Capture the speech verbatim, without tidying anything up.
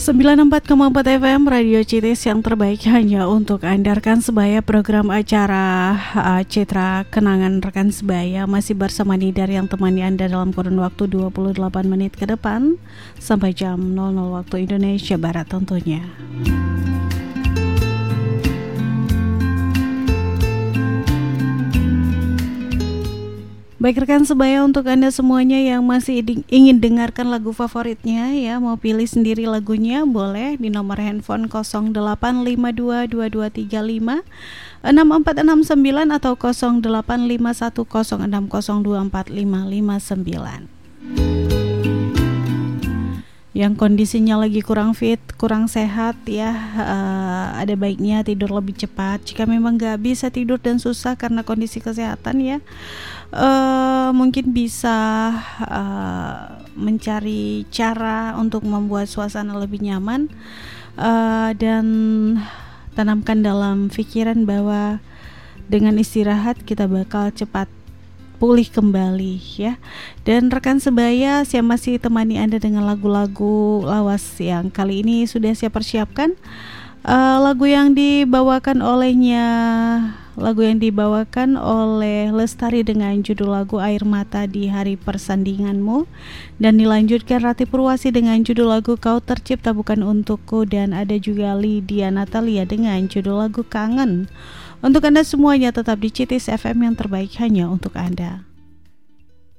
sembilan puluh empat koma empat F M Radio Citis yang terbaik hanya untuk Anda rekan sebaya. Program acara uh, Citra Kenangan Rekan Sebaya masih bersama Nidar yang temani Anda dalam kurun waktu dua puluh delapan menit ke depan sampai jam nol nol waktu Indonesia Barat tentunya. Baik rekan sebaya, untuk Anda semuanya yang masih di- ingin dengarkan lagu favoritnya ya, mau pilih sendiri lagunya, boleh di nomor handphone nol delapan lima dua dua dua tiga lima enam empat enam sembilan atau nol delapan lima satu nol enam nol dua empat lima lima sembilan. Yang kondisinya lagi kurang fit, kurang sehat ya, uh, ada baiknya tidur lebih cepat. Jika memang gak bisa tidur dan susah karena kondisi kesehatan ya, uh, mungkin bisa uh, mencari cara untuk membuat suasana lebih nyaman, uh, dan tanamkan dalam pikiran bahwa dengan istirahat kita bakal cepat pulih kembali ya. Dan rekan sebaya, saya masih temani Anda dengan lagu-lagu lawas yang kali ini sudah saya persiapkan. Uh, lagu yang dibawakan olehnya, lagu yang dibawakan oleh Lestari dengan judul lagu Air Mata di Hari Persandinganmu, dan dilanjutkan Rati Purwasi dengan judul lagu Kau Tercipta Bukan Untukku, dan ada juga Lydia Natalia dengan judul lagu Kangen. Untuk Anda semuanya tetap di Citis F M yang terbaik hanya untuk Anda.